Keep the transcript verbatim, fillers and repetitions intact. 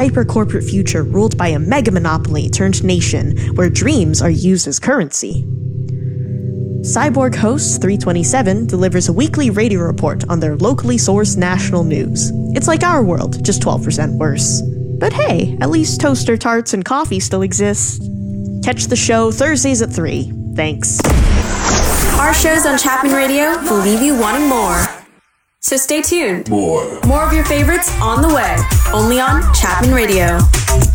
hyper-corporate future ruled by a mega-monopoly turned nation where dreams are used as currency. Cyborg Hosts three twenty-seven delivers a weekly radio report on their locally sourced national news. It's like our world, just twelve percent worse. But hey, at least toaster tarts and coffee still exist. Catch the show Thursdays at three. Thanks. Our shows on Chapman Radio will leave you wanting more. So stay tuned. More. More of your favorites on the way. Only on Chapman Radio.